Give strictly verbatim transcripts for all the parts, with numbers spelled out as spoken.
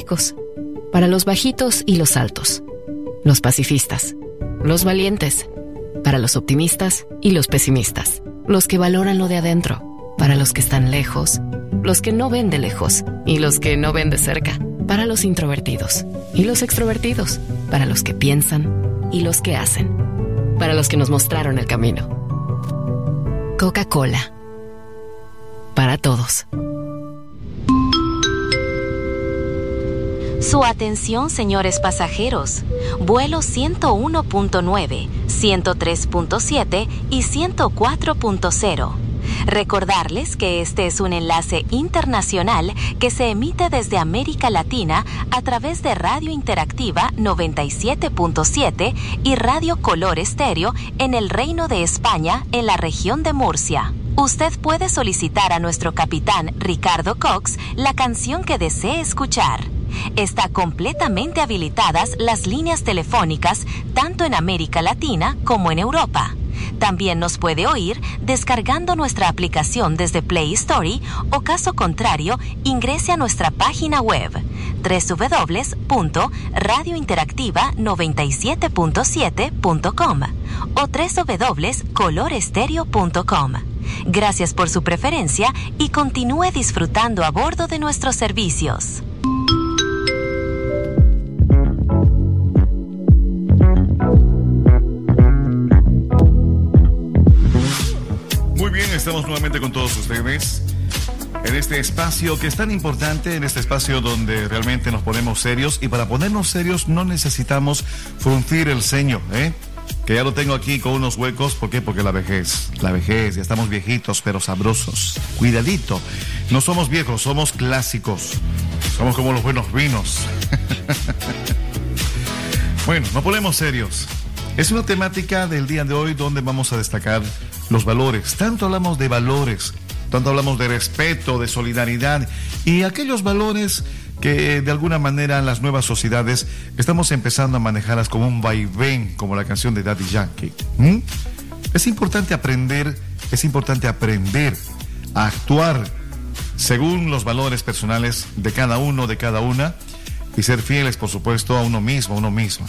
ricos, para los bajitos y los altos, los pacifistas, los valientes, para los optimistas y los pesimistas, los que valoran lo de adentro, para los que están lejos, los que no ven de lejos y los que no ven de cerca, para los introvertidos y los extrovertidos, para los que piensan y los que hacen, para los que nos mostraron el camino. Coca-Cola. Para todos. Su atención, señores pasajeros. Vuelo ciento uno punto nueve, ciento tres punto siete y ciento cuatro punto cero. Recordarles que este es un enlace internacional que se emite desde América Latina a través de Radio Interactiva noventa y siete punto siete y Radio Color Estéreo en el Reino de España, en la región de Murcia. Usted puede solicitar a nuestro capitán Ricardo Cox la canción que desee escuchar. Está completamente habilitadas las líneas telefónicas tanto en América Latina como en Europa. También nos puede oír descargando nuestra aplicación desde Play Store o, caso contrario, ingrese a nuestra página web doble u doble u doble u punto radio interactiva noventa y siete punto siete punto com o doble u doble u doble u punto color estéreo punto com. Gracias por su preferencia y continúe disfrutando a bordo de nuestros servicios. Muy bien, estamos nuevamente con todos ustedes en este espacio que es tan importante, en este espacio donde realmente nos ponemos serios, y para ponernos serios no necesitamos fruncir el ceño, ¿eh? Que ya lo tengo aquí con unos huecos. ¿Por qué? Porque la vejez, la vejez, ya estamos viejitos pero sabrosos. Cuidadito, no somos viejos, somos clásicos, somos como los buenos vinos. Bueno, nos ponemos serios. Es una temática del día de hoy donde vamos a destacar los valores. Tanto hablamos de valores, tanto hablamos de respeto, de solidaridad y aquellos valores que de alguna manera en las nuevas sociedades estamos empezando a manejarlas como un vaivén, como la canción de Daddy Yankee. ¿Mm? Es importante aprender, es importante aprender a actuar según los valores personales de cada uno, de cada una, y ser fieles, por supuesto, a uno mismo, a uno mismo.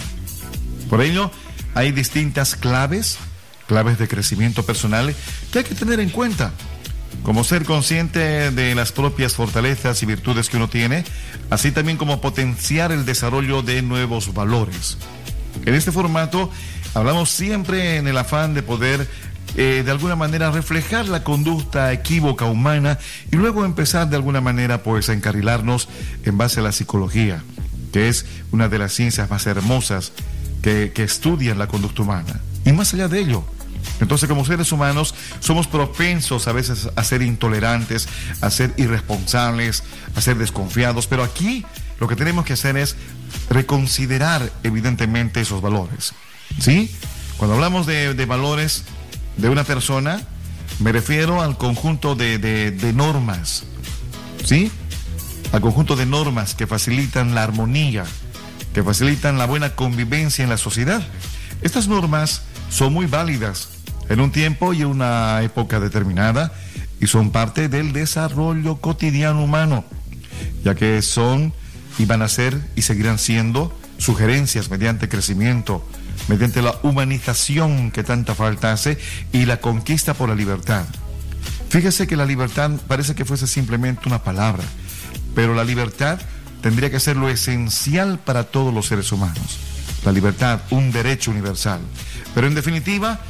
Por ello, hay distintas claves, claves de crecimiento personal que hay que tener en cuenta, como ser consciente de las propias fortalezas y virtudes que uno tiene, así también como potenciar el desarrollo de nuevos valores. En este formato hablamos siempre en el afán de poder eh, de alguna manera reflejar la conducta equívoca humana y luego empezar de alguna manera pues a encarrilarnos en base a la psicología, que es una de las ciencias más hermosas que, que estudian la conducta humana. Y más allá de ello, entonces, como seres humanos, somos propensos a veces a ser intolerantes, a ser irresponsables, a ser desconfiados, pero aquí lo que tenemos que hacer es reconsiderar evidentemente esos valores, ¿sí? Cuando hablamos de, de valores de una persona, me refiero al conjunto de, de, de normas, ¿sí? Al conjunto de normas que facilitan la armonía, que facilitan la buena convivencia en la sociedad. Estas normas son muy válidas en un tiempo y en una época determinada y son parte del desarrollo cotidiano humano, ya que son y van a ser y seguirán siendo sugerencias mediante crecimiento, mediante la humanización que tanta falta hace y la conquista por la libertad. Fíjese que la libertad parece que fuese simplemente una palabra, pero la libertad tendría que ser lo esencial para todos los seres humanos. La libertad, un derecho universal. Pero en definitiva,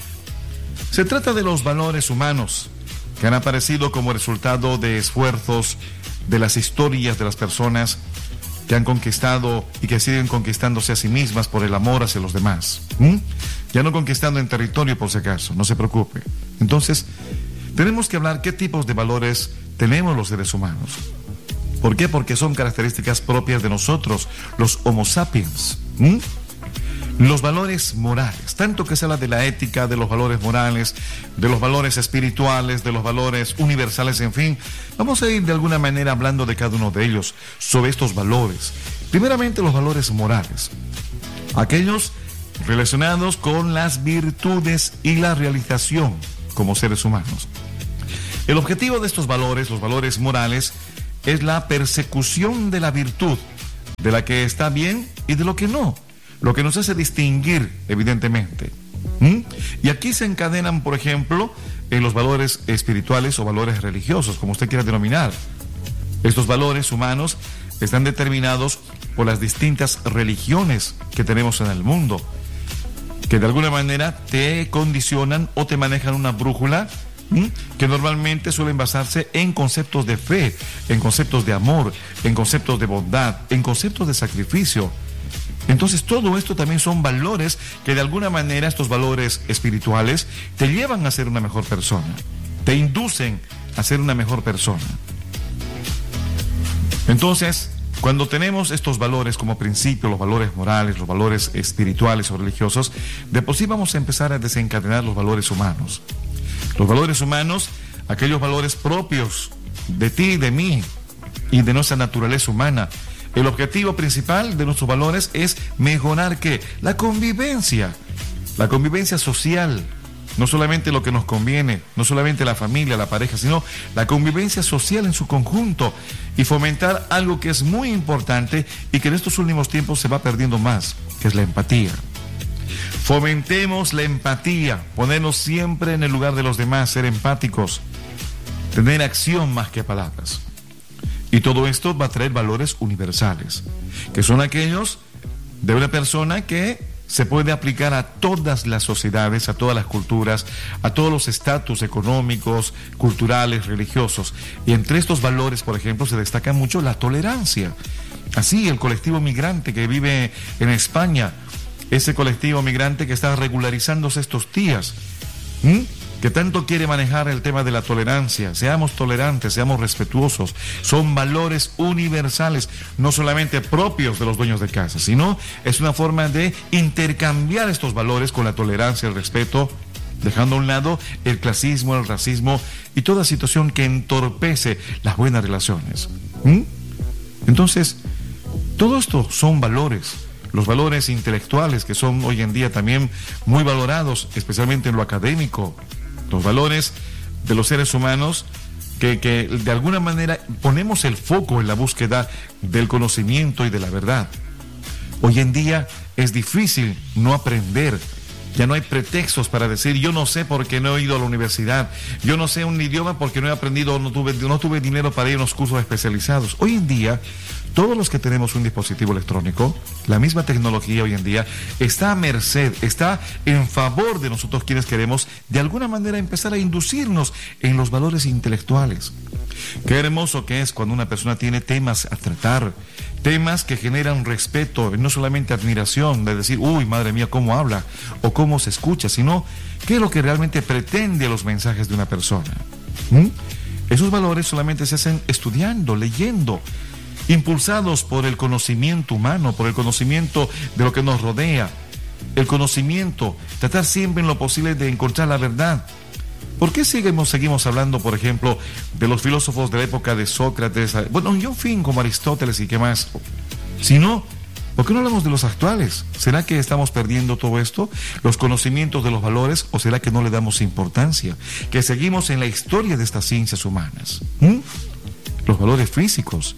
se trata de los valores humanos que han aparecido como resultado de esfuerzos de las historias de las personas que han conquistado y que siguen conquistándose a sí mismas por el amor hacia los demás. ¿Mm? Ya no conquistando en territorio por si acaso, no se preocupe. Entonces, tenemos que hablar qué tipos de valores tenemos los seres humanos. ¿Por qué? Porque son características propias de nosotros, los Homo sapiens. ¿Mm? Los valores morales, tanto que se habla de la ética, de los valores morales, de los valores espirituales, de los valores universales, en fin, vamos a ir de alguna manera hablando de cada uno de ellos, sobre estos valores. Primeramente, los valores morales, aquellos relacionados con las virtudes y la realización como seres humanos. El objetivo de estos valores, los valores morales, es la persecución de la virtud, de la que está bien y de lo que no, lo que nos hace distinguir, evidentemente. ¿Mm? Y aquí se encadenan, por ejemplo, en los valores espirituales o valores religiosos, como usted quiera denominar. Estos valores humanos están determinados por las distintas religiones que tenemos en el mundo, que de alguna manera te condicionan o te manejan una brújula, ¿m? que normalmente suelen basarse en conceptos de fe, en conceptos de amor, en conceptos de bondad, en conceptos de sacrificio. Entonces todo esto también son valores que de alguna manera, estos valores espirituales, te llevan a ser una mejor persona, te inducen a ser una mejor persona. Entonces, cuando tenemos estos valores como principio, los valores morales, los valores espirituales o religiosos, de por sí vamos a empezar a desencadenar los valores humanos. Los valores humanos, aquellos valores propios de ti, de mí y de nuestra naturaleza humana. El objetivo principal de nuestros valores es mejorar ¿qué? La convivencia, la convivencia social. No solamente lo que nos conviene, no solamente la familia, la pareja, sino la convivencia social en su conjunto y fomentar algo que es muy importante y que en estos últimos tiempos se va perdiendo más, que es la empatía. Fomentemos la empatía, ponernos siempre en el lugar de los demás, ser empáticos, tener acción más que palabras. Y todo esto va a traer valores universales, que son aquellos de una persona que se puede aplicar a todas las sociedades, a todas las culturas, a todos los estatus económicos, culturales, religiosos. Y entre estos valores, por ejemplo, se destaca mucho la tolerancia. Así, el colectivo migrante que vive en España, ese colectivo migrante que está regularizándose estos días, ¿m? que tanto quiere manejar el tema de la tolerancia. Seamos tolerantes, seamos respetuosos. Son valores universales, no solamente propios de los dueños de casa, sino es una forma de intercambiar estos valores con la tolerancia, el respeto, dejando a un lado el clasismo, el racismo y toda situación que entorpece las buenas relaciones. ¿Mm? Entonces, todo esto son valores. Los valores intelectuales que son hoy en día también muy valorados, especialmente en lo académico. Los valores de los seres humanos que, que de alguna manera ponemos el foco en la búsqueda del conocimiento y de la verdad. Hoy en día es difícil no aprender. Ya no hay pretextos para decir yo no sé porque no he ido a la universidad, yo no sé un idioma porque no he aprendido, no tuve, no tuve dinero para ir a unos cursos especializados. Hoy en día, todos los que tenemos un dispositivo electrónico, la misma tecnología hoy en día está a merced, está en favor de nosotros quienes queremos de alguna manera empezar a inducirnos en los valores intelectuales. Qué hermoso que es cuando una persona tiene temas a tratar, temas que generan respeto, no solamente admiración, de decir, uy, madre mía, cómo habla o cómo se escucha, sino qué es lo que realmente pretende los mensajes de una persona. ¿Mm? Esos valores solamente se hacen estudiando, leyendo, impulsados por el conocimiento humano, por el conocimiento de lo que nos rodea, el conocimiento, tratar siempre en lo posible de encontrar la verdad. ¿Por qué seguimos, seguimos hablando, por ejemplo, de los filósofos de la época de Sócrates? Bueno, y en fin, como Aristóteles y qué más. Si no, ¿por qué no hablamos de los actuales? ¿Será que estamos perdiendo todo esto? ¿Los conocimientos de los valores? ¿O será que no le damos importancia? ¿Que seguimos en la historia de estas ciencias humanas? ¿Mm? Los valores físicos,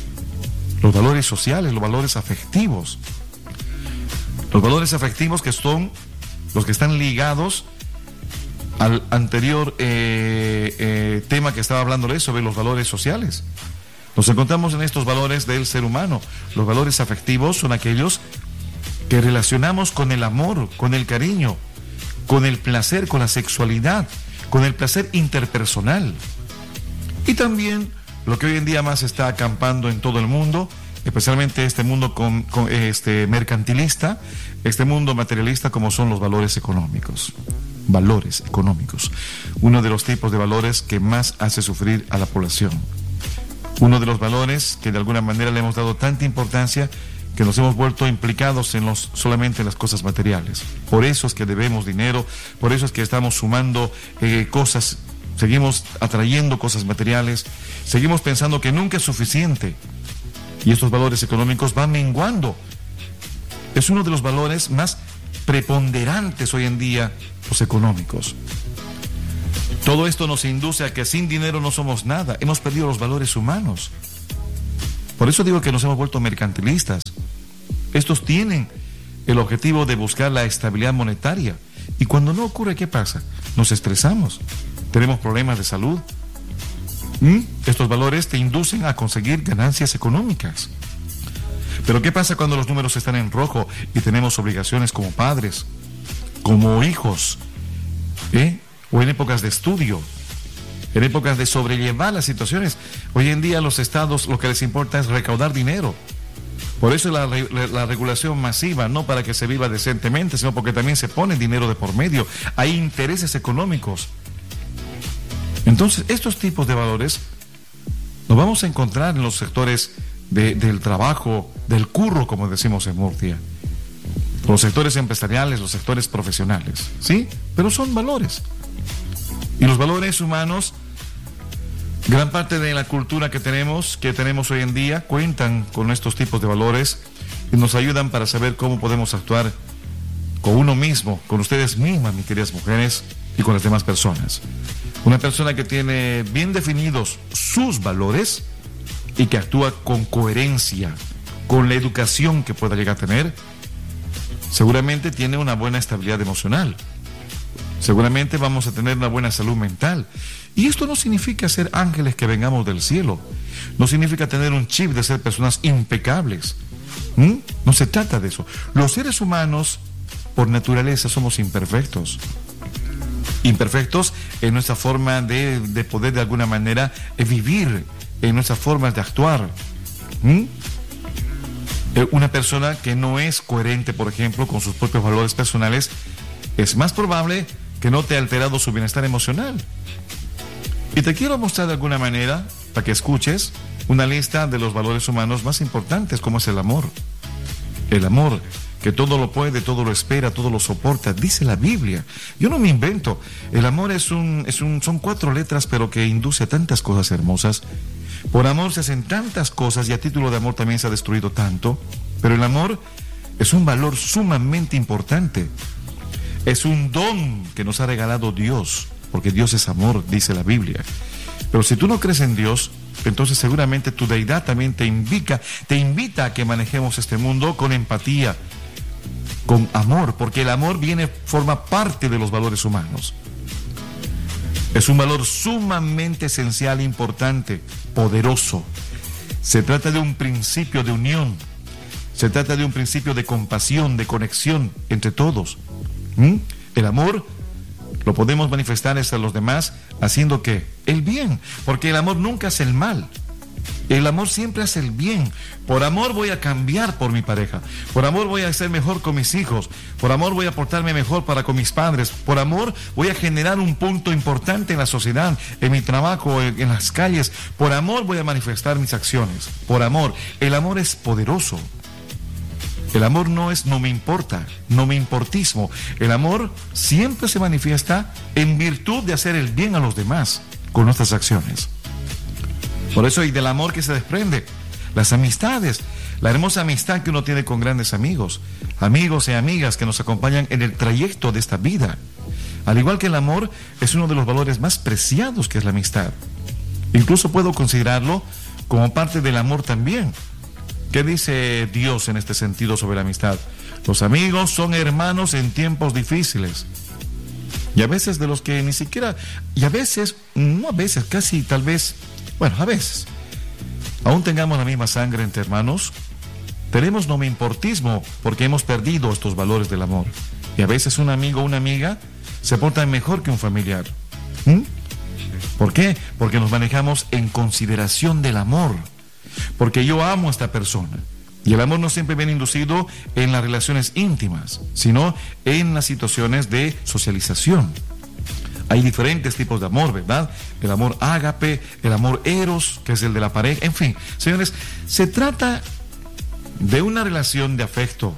los valores sociales, los valores afectivos. Los valores afectivos que son los que están ligados al anterior eh, eh, tema que estaba hablándoles sobre los valores sociales. Nos encontramos en estos valores del ser humano. Los valores afectivos son aquellos que relacionamos con el amor, con el cariño, con el placer, con la sexualidad, con el placer interpersonal. Y también lo que hoy en día más está acampando en todo el mundo, especialmente este mundo con, con, este, mercantilista, este mundo materialista, como son los valores económicos. Valores económicos, uno de los tipos de valores que más hace sufrir a la población, uno de los valores que de alguna manera le hemos dado tanta importancia que nos hemos vuelto implicados en los, solamente en las cosas materiales. Por eso es que debemos dinero, por eso es que estamos sumando eh, cosas, seguimos atrayendo cosas materiales, seguimos pensando que nunca es suficiente y estos valores económicos van menguando. Es uno de los valores más preponderantes hoy en día, los económicos. Todo esto nos induce a que sin dinero no somos nada. Hemos perdido los valores humanos. Por eso digo que nos hemos vuelto mercantilistas. Estos tienen el objetivo de buscar la estabilidad monetaria. Y cuando no ocurre, ¿qué pasa? Nos estresamos, tenemos problemas de salud. ¿Mm? Estos valores te inducen a conseguir ganancias económicas. Pero ¿qué pasa cuando los números están en rojo y tenemos obligaciones como padres, como hijos, ¿eh? o en épocas de estudio, en épocas de sobrellevar las situaciones? Hoy en día los estados lo que les importa es recaudar dinero. Por eso la, la, la regulación masiva, no para que se viva decentemente, sino porque también se pone dinero de por medio. Hay intereses económicos. Entonces, estos tipos de valores los vamos a encontrar en los sectores de, del trabajo, del curro, como decimos en Murcia. Los sectores empresariales, los sectores profesionales, ¿sí? Pero son valores. Y los valores humanos, gran parte de la cultura que tenemos, que tenemos hoy en día, cuentan con estos tipos de valores y nos ayudan para saber cómo podemos actuar con uno mismo, con ustedes mismas, mis queridas mujeres, y con las demás personas. Una persona que tiene bien definidos sus valores y que actúa con coherencia, con la educación que pueda llegar a tener, seguramente tiene una buena estabilidad emocional. Seguramente vamos a tener una buena salud mental. Y esto no significa ser ángeles que vengamos del cielo. No significa tener un chip de ser personas impecables. ¿Mm? No se trata de eso. Los seres humanos, por naturaleza, somos imperfectos. Imperfectos en nuestra forma de, de poder de alguna manera vivir, en nuestras formas de actuar. ¿Mm? Una persona que no es coherente, por ejemplo, con sus propios valores personales, es más probable que note alterado su bienestar emocional. Y te quiero mostrar de alguna manera, para que escuches, una lista de los valores humanos más importantes, como es el amor. El amor, que todo lo puede, todo lo espera, todo lo soporta, dice la Biblia. Yo no me invento. El amor es un, es un, son cuatro letras, pero que induce a tantas cosas hermosas. Por amor se hacen tantas cosas y a título de amor también se ha destruido tanto. Pero el amor es un valor sumamente importante. Es un don que nos ha regalado Dios, porque Dios es amor, dice la Biblia. Pero si tú no crees en Dios, entonces seguramente tu deidad también te invita, te invita a que manejemos este mundo con empatía, con amor, porque el amor viene, forma parte de los valores humanos. Es un valor sumamente esencial, importante, poderoso. Se trata de un principio de unión. Se trata de un principio de compasión, de conexión entre todos. ¿Mm? El amor lo podemos manifestar hacia los demás haciendo ¿qué? El bien, porque el amor nunca hace el mal. El amor siempre hace el bien. Por amor voy a cambiar por mi pareja. Por amor voy a ser mejor con mis hijos. Por amor voy a portarme mejor para con mis padres. Por amor voy a generar un punto importante en la sociedad, en mi trabajo, en, en las calles. Por amor voy a manifestar mis acciones. Por amor. El amor es poderoso. El amor no es no me importa, no me importismo. El amor siempre se manifiesta en virtud de hacer el bien a los demás con nuestras acciones. Por eso, y del amor que se desprende, las amistades, la hermosa amistad que uno tiene con grandes amigos, amigos y amigas que nos acompañan en el trayecto de esta vida. Al igual que el amor, es uno de los valores más preciados que es la amistad. Incluso puedo considerarlo como parte del amor también. ¿Qué dice Dios en este sentido sobre la amistad? Los amigos son hermanos en tiempos difíciles. Y a veces de los que ni siquiera, y a veces, no a veces, casi tal vez, bueno, a veces, aún tengamos la misma sangre entre hermanos, tenemos no me importismo porque hemos perdido estos valores del amor. Y a veces un amigo o una amiga se portan mejor que un familiar. ¿Mm? ¿Por qué? Porque nos manejamos en consideración del amor. Porque yo amo a esta persona. Y el amor no siempre viene inducido en las relaciones íntimas, sino en las situaciones de socialización. Hay diferentes tipos de amor, ¿verdad? El amor ágape, el amor eros, que es el de la pareja. En fin, señores, se trata de una relación de afecto,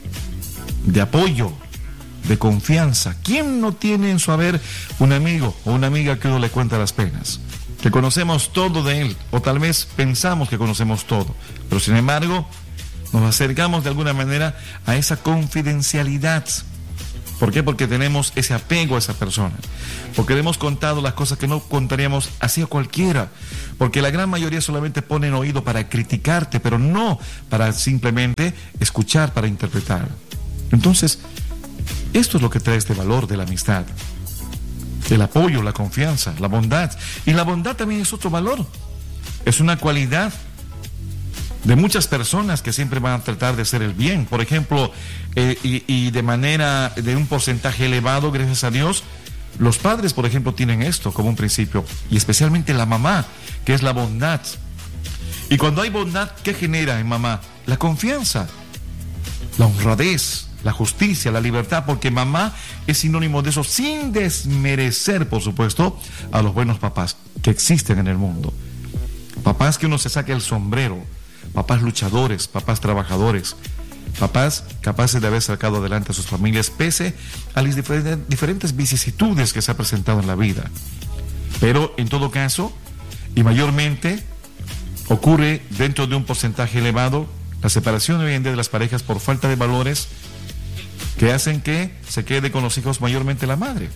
de apoyo, de confianza. ¿Quién no tiene en su haber un amigo o una amiga que uno le cuenta las penas? Que conocemos todo de él, o tal vez pensamos que conocemos todo, pero sin embargo nos acercamos de alguna manera a esa confidencialidad. ¿Por qué? Porque tenemos ese apego a esa persona. Porque le hemos contado las cosas que no contaríamos así a cualquiera. Porque la gran mayoría solamente ponen oído para criticarte, pero no para simplemente escuchar, para interpretar. Entonces, esto es lo que trae este valor de la amistad. El apoyo, la confianza, la bondad. Y la bondad también es otro valor. Es una cualidad de muchas personas que siempre van a tratar de hacer el bien. Por ejemplo, eh, y, y de manera, de un porcentaje elevado, gracias a Dios, los padres, por ejemplo, tienen esto como un principio, y especialmente la mamá, que es la bondad. Y cuando hay bondad, ¿qué genera en mamá? La confianza, la honradez, la justicia, la libertad, porque mamá es sinónimo de eso, sin desmerecer, por supuesto, a los buenos papás que existen en el mundo. Papás que uno se saque el sombrero, papás luchadores, papás trabajadores, papás capaces de haber sacado adelante a sus familias pese a las diferentes vicisitudes que se ha presentado en la vida. Pero en todo caso, y mayormente, ocurre dentro de un porcentaje elevado la separación hoy en día de las parejas por falta de valores que hacen que se quede con los hijos mayormente la madre.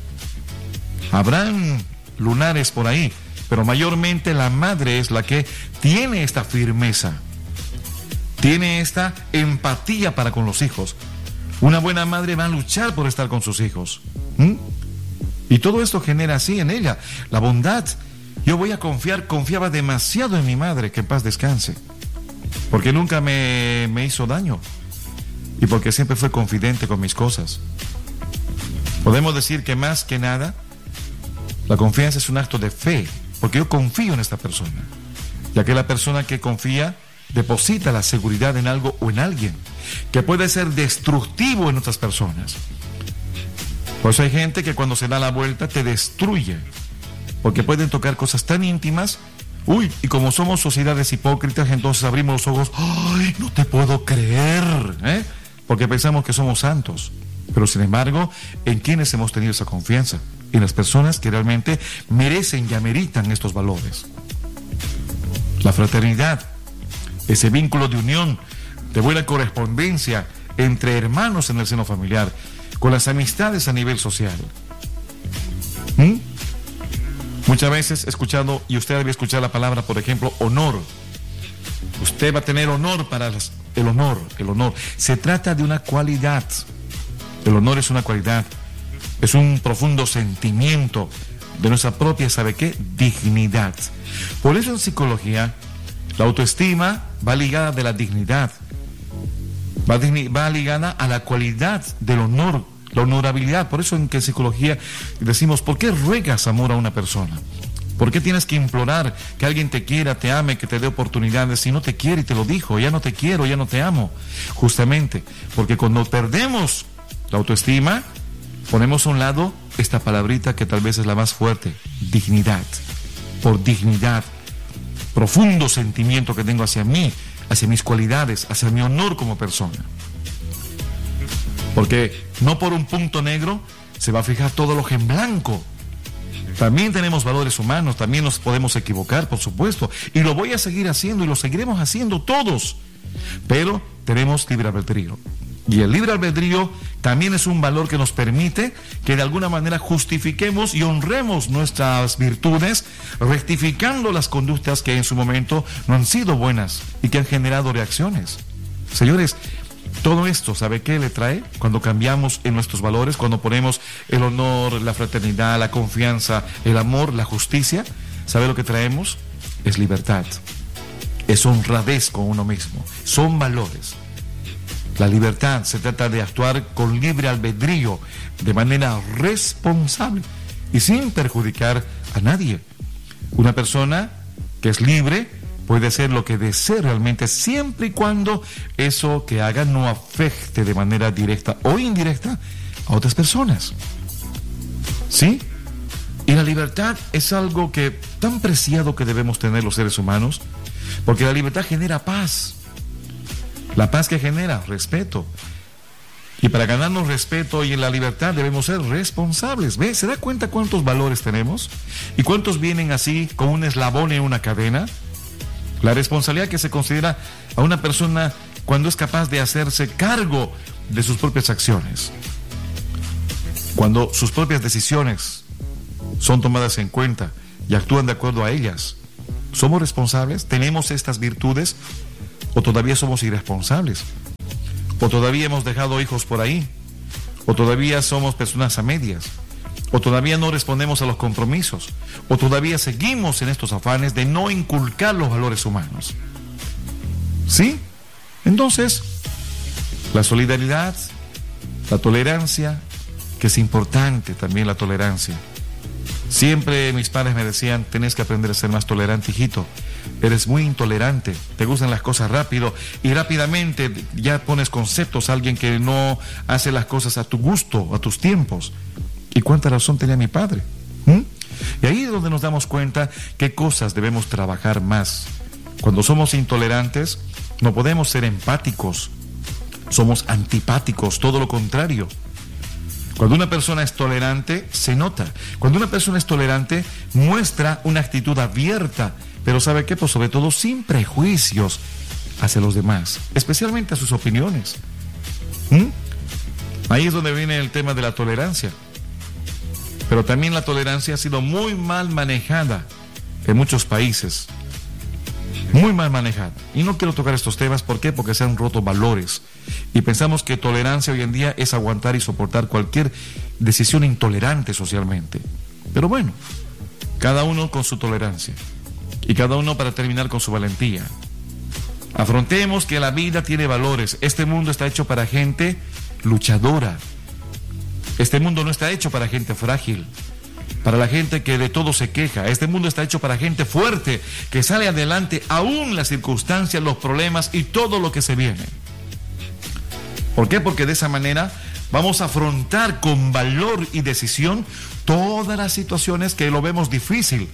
Habrán lunares por ahí, pero mayormente la madre es la que tiene esta firmeza, tiene esta empatía para con los hijos. Una buena madre va a luchar por estar con sus hijos. ¿Mm? Y todo esto genera así en ella la bondad. Yo voy a confiar, confiaba demasiado en mi madre, que en paz descanse, porque nunca me, me hizo daño y porque siempre fue confidente con mis cosas. Podemos decir que más que nada, la confianza es un acto de fe, porque yo confío en esta persona, ya que la persona que confía deposita la seguridad en algo o en alguien que puede ser destructivo en otras personas. Por eso hay gente que cuando se da la vuelta te destruye, porque pueden tocar cosas tan íntimas. Uy, y como somos sociedades hipócritas, entonces abrimos los ojos. ¡Ay, no te puedo creer! ¿eh? Porque pensamos que somos santos. Pero sin embargo, ¿en quiénes hemos tenido esa confianza? En las personas que realmente merecen y ameritan estos valores. La fraternidad, ese vínculo de unión, de buena correspondencia entre hermanos en el seno familiar, con las amistades a nivel social. ¿Mm? Muchas veces he escuchado, y usted debe escuchar la palabra, por ejemplo, honor. Usted va a tener honor para las, el honor, el honor. Se trata de una cualidad. El honor es una cualidad. Es un profundo sentimiento de nuestra propia, ¿sabe qué? Dignidad. Por eso en psicología, la autoestima va ligada de la dignidad. Va, va ligada a la cualidad del honor, la honorabilidad. Por eso en que en psicología decimos, ¿por qué ruegas amor a una persona? ¿Por qué tienes que implorar que alguien te quiera, te ame, que te dé oportunidades? Si no te quiere y te lo dijo, ya no te quiero, ya no te amo. Justamente porque cuando perdemos la autoestima, ponemos a un lado esta palabrita que tal vez es la más fuerte: dignidad. Por dignidad, profundo sentimiento que tengo hacia mí, hacia mis cualidades, hacia mi honor como persona. Porque no por un punto negro se va a fijar todo lo en blanco. También tenemos valores humanos, también nos podemos equivocar, por supuesto, y lo voy a seguir haciendo y lo seguiremos haciendo todos, pero tenemos libre albedrío. Y el libre albedrío también es un valor que nos permite que de alguna manera justifiquemos y honremos nuestras virtudes, rectificando las conductas que en su momento no han sido buenas y que han generado reacciones. Señores, todo esto, ¿sabe qué le trae? Cuando cambiamos en nuestros valores, cuando ponemos el honor, la fraternidad, la confianza, el amor, la justicia, ¿sabe lo que traemos? Es libertad, es honradez con uno mismo, son valores. La libertad se trata de actuar con libre albedrío, de manera responsable y sin perjudicar a nadie. Una persona que es libre puede hacer lo que desee realmente, siempre y cuando eso que haga no afecte de manera directa o indirecta a otras personas. ¿Sí? Y la libertad es algo que tan preciado que debemos tener los seres humanos, porque la libertad genera paz. La paz que genera respeto. Y para ganarnos respeto y en la libertad debemos ser responsables. ¿Ve? ¿Se da cuenta cuántos valores tenemos? ¿Y cuántos vienen así con un eslabón en una cadena? La responsabilidad que se considera a una persona cuando es capaz de hacerse cargo de sus propias acciones. cuando sus propias decisiones son tomadas en cuenta y actúan de acuerdo a ellas. ¿Somos responsables? ¿Tenemos estas virtudes? ¿O todavía somos irresponsables? ¿O todavía hemos dejado hijos por ahí? ¿O todavía somos personas a medias? ¿O todavía no respondemos a los compromisos? ¿O todavía seguimos en estos afanes de no inculcar los valores humanos? ¿Sí? Entonces, la solidaridad, la tolerancia, que es importante también la tolerancia. Siempre mis padres me decían, tenés que aprender a ser más tolerante, hijito. Eres muy intolerante, te gustan las cosas rápido y rápidamente ya pones conceptos a alguien que no hace las cosas a tu gusto, a tus tiempos. ¿Y cuánta razón tenía mi padre? ¿Mm? Y ahí es donde nos damos cuenta qué cosas debemos trabajar más. Cuando somos intolerantes, no podemos ser empáticos, somos antipáticos, todo lo contrario. Cuando una persona es tolerante, se nota. Cuando una persona es tolerante, muestra una actitud abierta, pero ¿sabe qué? Pues sobre todo sin prejuicios hacia los demás, especialmente a sus opiniones. ¿Mm? Ahí es donde viene el tema de la tolerancia. Pero también la tolerancia ha sido muy mal manejada en muchos países. Muy mal manejada. Y no quiero tocar estos temas, ¿por qué? Porque se han roto valores. Y pensamos que tolerancia hoy en día es aguantar y soportar cualquier decisión intolerante socialmente. Pero bueno, cada uno con su tolerancia. Y cada uno para terminar con su valentía. Afrontemos que la vida tiene valores. Este mundo está hecho para gente luchadora. Este mundo no está hecho para gente frágil, para la gente que de todo se queja. Este mundo está hecho para gente fuerte, que sale adelante aún las circunstancias, los problemas y todo lo que se viene. ¿Por qué? Porque de esa manera vamos a afrontar con valor y decisión todas las situaciones que lo vemos difícil.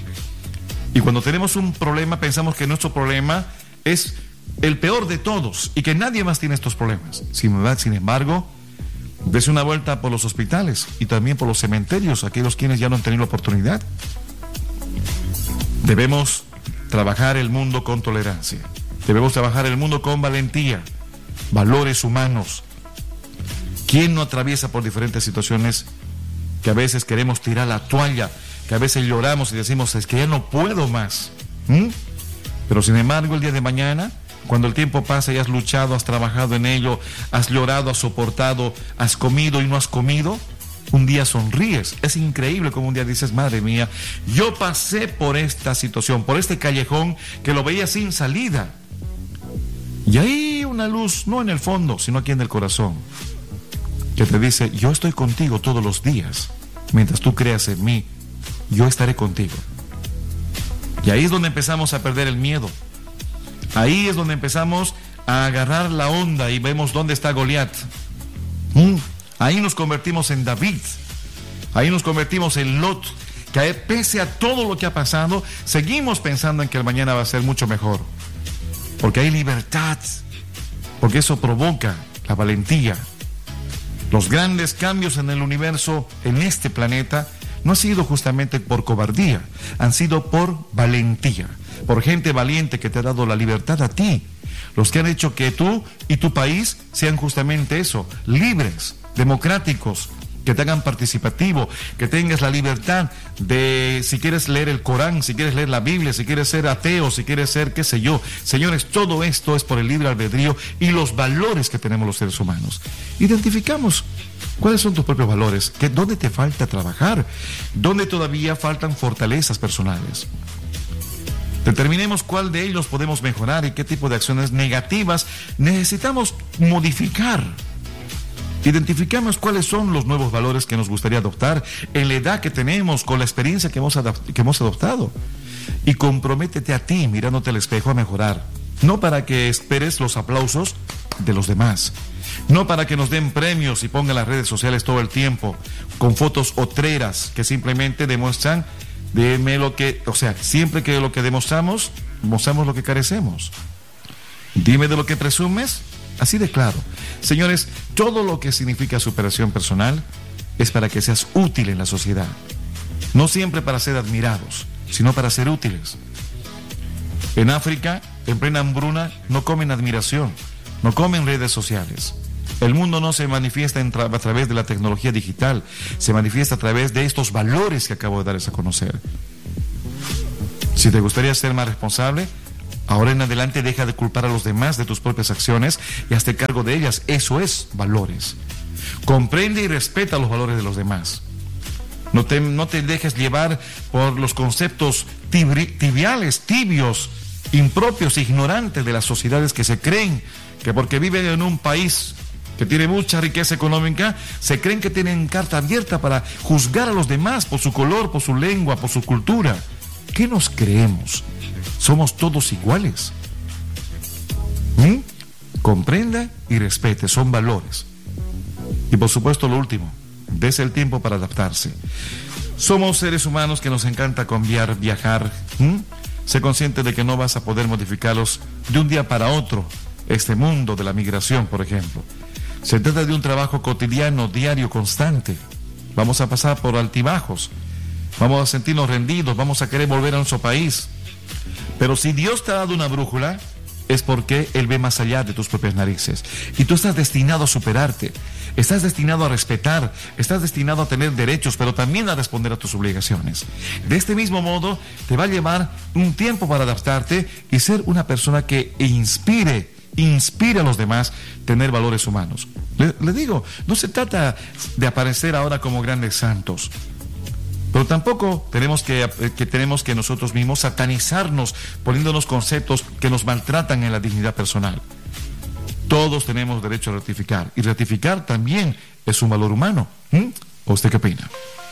Y cuando tenemos un problema, pensamos que nuestro problema es el peor de todos y que nadie más tiene estos problemas. Sin, sin embargo, dese una vuelta por los hospitales y también por los cementerios, aquellos quienes ya no han tenido la oportunidad. Debemos trabajar el mundo con tolerancia. Debemos trabajar el mundo con valentía, valores humanos. ¿Quién no atraviesa por diferentes situaciones que a veces queremos tirar la toalla, que a veces lloramos y decimos, es que ya no puedo más? ¿Mm? Pero sin embargo, el día de mañana, cuando el tiempo pasa y has luchado, has trabajado en ello, has llorado, has soportado, has comido y no has comido, un día sonríes. Es increíble como un día dices, madre mía, yo pasé por esta situación, por este callejón que lo veía sin salida. Y hay una luz, no en el fondo, sino aquí en el corazón, que te dice, yo estoy contigo todos los días. Mientras tú creas en mí, yo estaré contigo. Y ahí es donde empezamos a perder el miedo. Ahí es donde empezamos a agarrar la onda y vemos dónde está Goliat. Mm. Ahí nos convertimos en David. Ahí nos convertimos en Lot, que pese a todo lo que ha pasado, seguimos pensando en que el mañana va a ser mucho mejor. Porque hay libertad. Porque eso provoca la valentía. Los grandes cambios en el universo, en este planeta, no han sido justamente por cobardía, han sido por valentía. Por gente valiente que te ha dado la libertad a ti, los que han hecho que tú y tu país sean justamente eso, libres, democráticos, que te hagan participativo, que tengas la libertad de, si quieres leer el Corán, si quieres leer la Biblia, si quieres ser ateo, si quieres ser qué sé yo. Señores, todo esto es por el libre albedrío y los valores que tenemos los seres humanos. Identificamos cuáles son tus propios valores, ¿Qué, dónde te falta trabajar, dónde todavía faltan fortalezas personales. Determinemos cuál de ellos podemos mejorar y qué tipo de acciones negativas necesitamos modificar. Identificamos cuáles son los nuevos valores que nos gustaría adoptar en la edad que tenemos, con la experiencia que hemos, que hemos adoptado. Y comprométete a ti, mirándote al espejo, a mejorar. No para que esperes los aplausos de los demás. No para que nos den premios y pongan las redes sociales todo el tiempo con fotos otreras que simplemente demuestran Dime lo que, o sea, siempre que lo que demostramos, mostramos lo que carecemos. Dime de lo que presumes, así de claro. Señores, todo lo que significa superación personal es para que seas útil en la sociedad. No siempre para ser admirados, sino para ser útiles. En África, en plena hambruna, no comen admiración, no comen redes sociales. El mundo no se manifiesta en tra- a través de la tecnología digital, se manifiesta a través de estos valores que acabo de darles a conocer. Si te gustaría ser más responsable, ahora en adelante deja de culpar a los demás de tus propias acciones y hazte cargo de ellas. Eso es valores. Comprende y respeta los valores de los demás. No te, no te dejes llevar por los conceptos tibri, tibiales, tibios, impropios, ignorantes de las sociedades que se creen que porque viven en un país que tiene mucha riqueza económica, se creen que tienen carta abierta para juzgar a los demás por su color, por su lengua, por su cultura. ¿Qué nos creemos? Somos todos iguales. ¿Mm? Comprenda y respete, son valores. Y por supuesto lo último, dese el tiempo para adaptarse. Somos seres humanos que nos encanta cambiar, viajar. ¿Mm? Sé consciente de que no vas a poder modificarlos de un día para otro. Este mundo de la migración, por ejemplo. Se trata de un trabajo cotidiano, diario, constante. Vamos a pasar por altibajos. Vamos a sentirnos rendidos, vamos a querer volver a nuestro país. Pero si Dios te ha dado una brújula, es porque Él ve más allá de tus propias narices. Y tú estás destinado a superarte. Estás destinado a respetar. Estás destinado a tener derechos, pero también a responder a tus obligaciones. De este mismo modo, te va a llevar un tiempo para adaptarte y ser una persona que inspire, inspire a los demás tener valores humanos. Le, le digo, no se trata de aparecer ahora como grandes santos. Pero tampoco tenemos que, que tenemos que nosotros mismos satanizarnos poniéndonos conceptos que nos maltratan en la dignidad personal. Todos tenemos derecho a rectificar, y rectificar también es un valor humano. ¿Mm? ¿O usted qué opina?